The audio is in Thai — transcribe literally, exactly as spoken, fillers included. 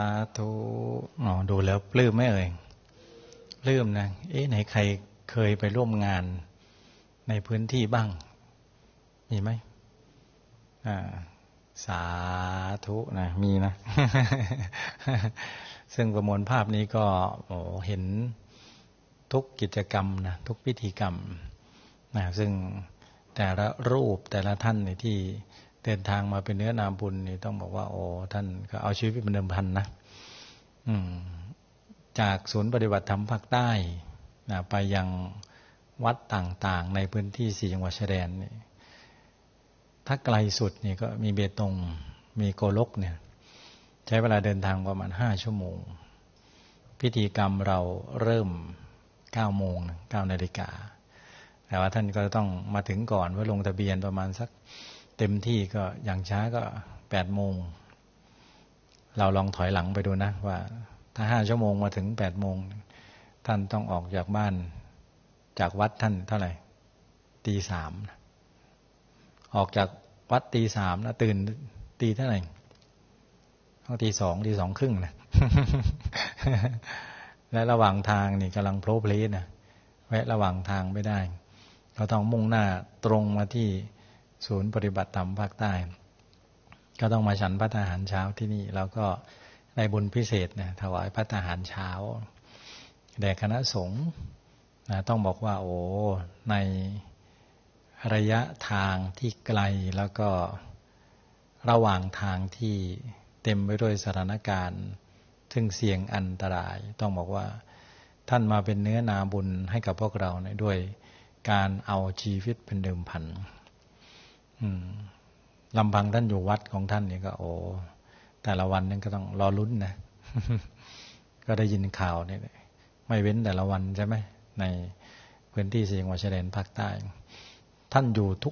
สาธุอ๋อดูแล้วปลื้มไหมเอ่ยปลื้มนะเอ๊ะไหนใครเคยไปร่วมงานในพื้นที่บ้างมีไหมอ่าสาธุนะมีนะ ซึ่งประมวลภาพนี้ก็โอ้เห็นทุกกิจกรรมนะทุกพิธีกรรมนะซึ่งแต่ละรูปแต่ละท่านนี่ที่เดินทางมาเป็นเนื้อนาบุญนี่ต้องบอกว่าโอ้ท่านก็เอาชีวิตเป็นเดิมพันนะอืมจากศูนย์ปฏิบัติธรรมภาคใต้นะไปยังวัดต่างๆในพื้นที่สี่จังหวัดชายแดนนี่ถ้าไกลสุดนี่ก็มีเบตงมีโกลกเนี่ยใช้เวลาเดินทางประมาณห้าชั่วโมงพิธีกรรมเราเริ่มเก้าโมงเก้านาฬิกาแต่ว่าท่านก็ต้องมาถึงก่อนเพื่อลงทะเบียนประมาณสักเต็มที่ก็อย่างช้าก็แปดโมงเราลองถอยหลังไปดูนะว่าถ้าห้าชั่วโมงมาถึงแปดโมงท่านต้องออกจากบ้านจากวัดท่านเท่าไหร่ตีสามออกจากวัดตีสามแล้วตื่นตีเท่าไหร่ต้องตีสองตีสองครึ่งนะ และระหว่างทางนี่กำลังโผล่เพลนะแวะระหว่างทางไม่ได้เราต้องมุ่งหน้าตรงมาที่ศูนย์ปฏิบัติธรรมภาคใต้ก็ต้องมาฉันภัตตาหารเช้าที่นี่แล้วก็ได้บุญพิเศษนะถวายภัตตาหารเช้าแด่คณะสงฆ์นะต้องบอกว่าโอ้ในระยะทางที่ไกลแล้วก็ระหว่างทางที่เต็มไปด้วยสถานการณ์ซึ่งเสี่ยงอันตรายต้องบอกว่าท่านมาเป็นเนื้อนาบุญให้กับพวกเราเนี่ยด้วยการเอาชีวิตเป็นเดิมพันลำพังท่านอยู่วัดของท่านนี่ก็โอ้แต่ละวันนั่นก็ต้องรอลุ้นนะ ก็ได้ยินข่าวเนี่ยไม่เว้นแต่ละวันใช่ไหมในพื้นที่สี่จังหวัดชายแดนภาคใต้ท่านอยู่ทุก